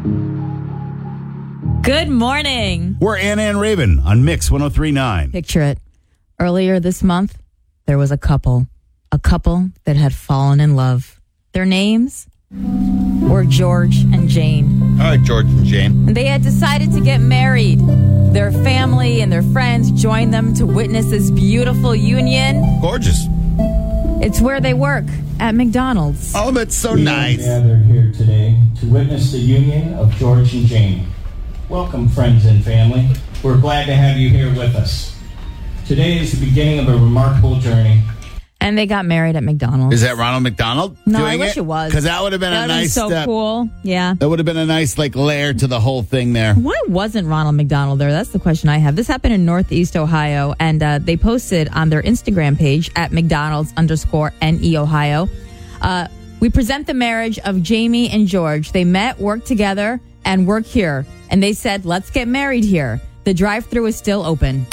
Good morning. We're Anna and Raven on Mix 103.9. Picture it. Earlier this month, there was a couple that had fallen in love. Their names were George and Jane. All right, George and Jane. They had decided to get married. Their family and their friends joined them to witness this beautiful union. Gorgeous. It's where they work, at McDonald's. Oh, that's so We nice. are gathered here today to witness the union of George and Jane. Welcome, friends and family. We're glad to have you here with us. Today is the beginning of a remarkable journey. And they got married at McDonald's. Is that Ronald McDonald? No, doing I wish it was. Because that would have been That a would nice. so cool. Yeah. That would have been a nice layer to the whole thing there. Why wasn't Ronald McDonald there? That's the question I have. This happened in Northeast Ohio, and they posted on their Instagram page at McDonald's_NE Ohio. We present the marriage of Jamie and George. They met, worked together, and work here. And they said, let's get married here. The drive-thru is still open.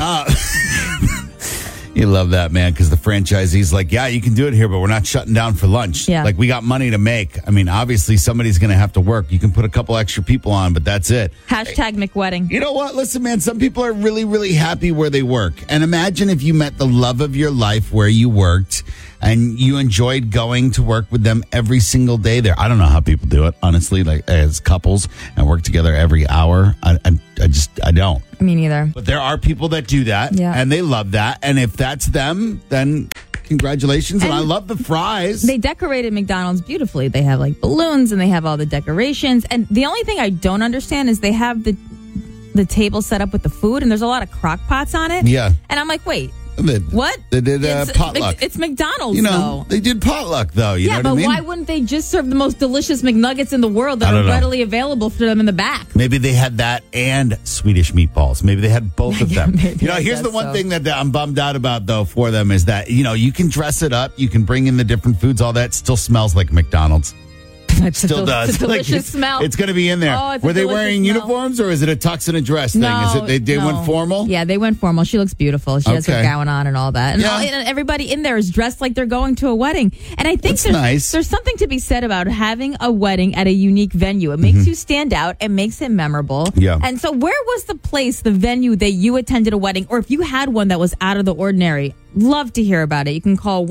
You love that, man, because the franchisee's like, yeah, you can do it here, but we're not shutting down for lunch. Yeah. Like, we got money to make. I mean, obviously, somebody's going to have to work. You can put a couple extra people on, but that's it. Hashtag McWedding. You know what? Listen, man, some people are really, really happy where they work. And imagine if you met the love of your life where you worked and you enjoyed going to work with them every single day there. I don't know how people do it, honestly, like as couples and work together every hour. I don't. Me neither. But there are people that do that, Yeah. and they love that. And if that's them, then congratulations. And I love the fries. They decorated McDonald's beautifully. They have like balloons and they have all the decorations. And the only thing I don't understand is they have the table set up with the food and there's a lot of crock pots on it. Yeah. And I'm like, wait, They- what? They did It's- potluck. It's McDonald's, You know, though. they did potluck, though. You know But what I mean? why wouldn't they just serve the most delicious McNuggets in the world that I are don't know. readily available for them in the back? Maybe they had that and Swedish meatballs. Maybe they had both of them. Maybe, You know, I here's guess the one so. thing that I'm bummed out about, though, for them is that, you know, you can dress it up. You can bring in the different foods. All that still smells like McDonald's. It's Still does. It's a Like, delicious smell. It's going to be in there. Oh, it's a Were they delicious wearing smell. uniforms or is it a tux and a dress thing? No, Is it they no. went formal? Yeah, they went formal. She looks beautiful. She has her Okay. gown on and all that. And, Yeah. and everybody in there is dressed like they're going to a wedding. And I think That's nice. there's something to be said about having a wedding at a unique venue. It makes you stand out. It makes it memorable. Yeah. And so where was the place, the venue that you attended a wedding, or if you had one that was out of the ordinary? Love to hear about it. You can call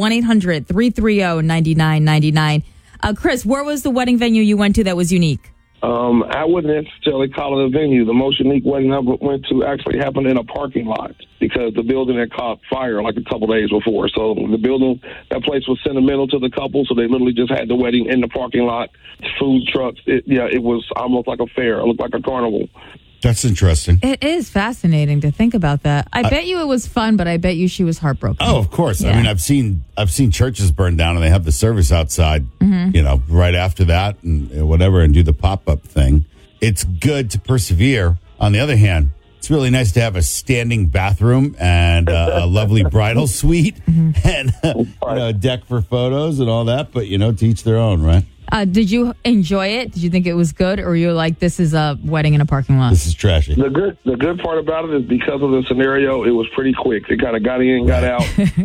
1-800-330-9999. Chris, where was the wedding venue you went to that was unique? I wouldn't necessarily call it a venue. The most unique wedding I went to actually happened in a parking lot because the building had caught fire like a couple days before. So that place was sentimental to the couple, so they literally just had the wedding in the parking lot. Food trucks. It was almost like a fair. It looked like a carnival. That's interesting. It is fascinating to think about that. I bet you it was fun, but I bet you she was heartbroken. Oh, of course. Yeah. I mean, I've seen churches burn down, and they have the service outside. You know, right after that, and whatever, and do the pop-up thing. It's good to persevere. On the other hand, it's really nice to have a standing bathroom and a lovely bridal suite and a deck for photos and all that. But to each their own, right? Did you enjoy it? Did you think it was good, or were you like, this is a wedding in a parking lot? This is trashy. The good part about it is because of the scenario, it was pretty quick. It kind of got in, got out.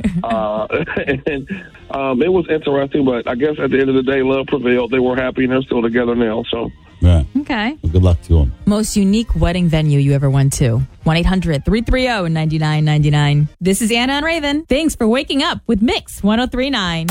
And it was interesting, but I guess at the end of the day, love prevailed. They were happy, and they're still together now. So. Right. Okay. Well, good luck to them. Most unique wedding venue you ever went to? 1-800-330-9999. This is Anna and Raven. Thanks for waking up with Mix 103.9.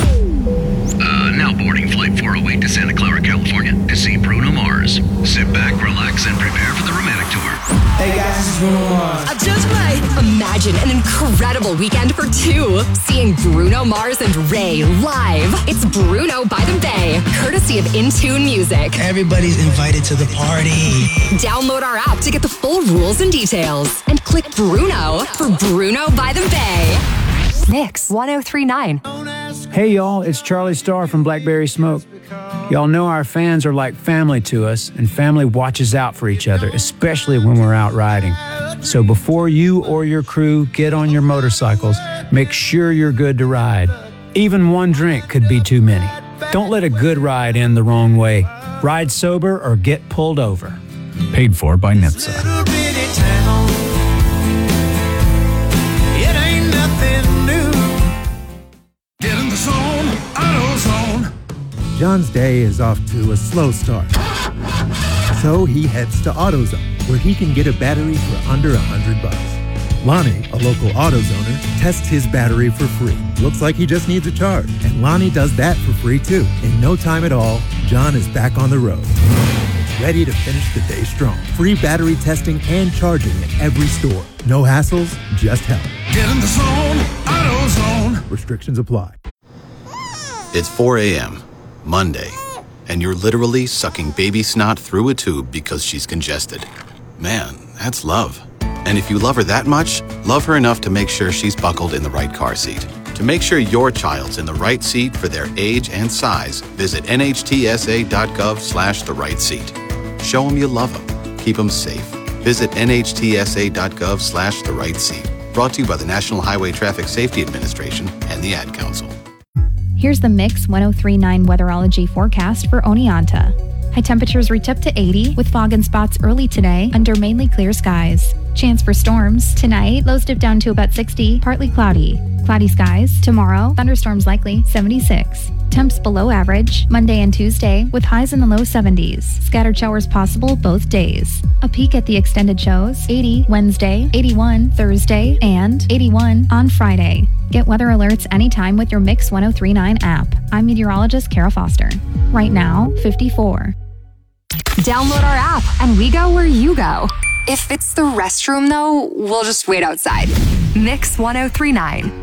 Now boarding flight 408 to Santa Clara, California to see Bruno Mars. Sit back, relax, and prepare for the romantic tour. Hey guys, this is Bruno Mars. I just might imagine an incredible weekend for two. Seeing Bruno Mars and Ray live. It's Bruno by the Bay, courtesy of Intune Music. Everybody's invited to the party. Download our app to get the full rules and details. And click Bruno for Bruno by the Bay. Mix 1039. Hey y'all, it's Charlie Starr from Blackberry Smoke. Y'all know our fans are like family to us, and family watches out for each other, especially when we're out riding. So before you or your crew get on your motorcycles, make sure you're good to ride. Even one drink could be too many. Don't let a good ride end the wrong way. Ride sober or get pulled over. Paid for by NHTSA. John's day is off to a slow start. So he heads to AutoZone, where he can get a battery for under $100. Lonnie, a local AutoZoner, tests his battery for free. Looks like he just needs a charge. And Lonnie does that for free too. In no time at all, John is back on the road. Ready to finish the day strong. Free battery testing and charging at every store. No hassles, just help. Get in the zone, AutoZone. Restrictions apply. It's 4 a.m., Monday, and you're literally sucking baby snot through a tube because she's congested. Man, that's love. And if you love her that much, love her enough to make sure she's buckled in the right car seat. To make sure your child's in the right seat for their age and size, visit nhtsa.gov/the right seat. Show them you love them. Keep them safe. Visit nhtsa.gov/the right seat. Brought to you by the National Highway Traffic Safety Administration and the Ad Council. Here's the Mix 1039 weatherology forecast for Oneonta. High temperatures reach up to 80 with fog and spots early today under mainly clear skies. Chance for storms tonight, lows dip down to about 60, partly cloudy. Cloudy skies tomorrow, thunderstorms likely 76. Temps below average Monday and Tuesday with highs in the low 70s. Scattered showers possible both days. A peek at the extended shows: 80 Wednesday, 81 Thursday, and 81 on Friday. Get weather alerts anytime with your Mix 1039 app. I'm meteorologist Kara Foster. Right now, 54. Download our app and we go where you go. If it's the restroom, though, we'll just wait outside. Mix 1039.